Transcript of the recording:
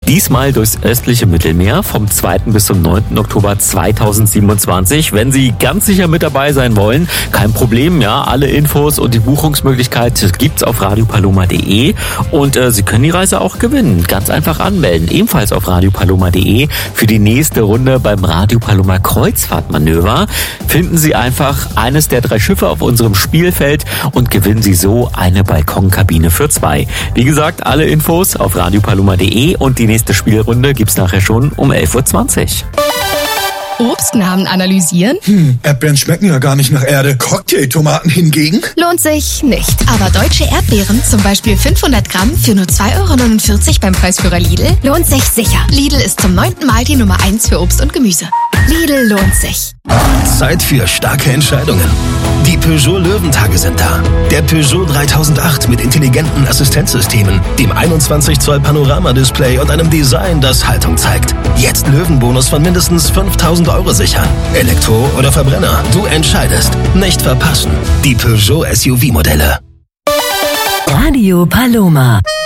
Diesmal durchs östliche Mittelmeer vom 2. bis zum 9. Oktober 2027. Wenn Sie ganz sicher mit dabei sein wollen, kein Problem, ja, alle Infos und die Buchungsmöglichkeit gibt's auf radiopaloma.de und Sie können die Reise auch gewinnen. Ganz einfach anmelden, ebenfalls auf radiopaloma.de für die nächste Runde beim Radio Paloma Kreuzfahrtmanöver. Finden Sie einfach eines der 3 Schiffe auf unserem Spielfeld und gewinnen Sie so eine Balkonkabine für 2. Wie gesagt, alle Infos auf radiopaloma.de und die nächste Spielrunde gibt's nachher schon um 11.20 Uhr. Obstnamen analysieren? Erdbeeren schmecken ja gar nicht nach Erde. Cocktailtomaten hingegen? Lohnt sich nicht. Aber deutsche Erdbeeren, zum Beispiel 500 Gramm für nur 2,49 € beim Preisführer Lidl, lohnt sich sicher. Lidl ist zum 9. Mal die Nummer 1 für Obst und Gemüse. Lidl lohnt sich. Zeit für starke Entscheidungen. Die Peugeot Löwentage sind da. Der Peugeot 3008 mit intelligenten Assistenzsystemen, dem 21 Zoll Panoramadisplay und einem Design, das Haltung zeigt. Jetzt Löwenbonus von mindestens 5.000 € sichern. Elektro oder Verbrenner, du entscheidest. Nicht verpassen. Die Peugeot SUV-Modelle. Radio Paloma.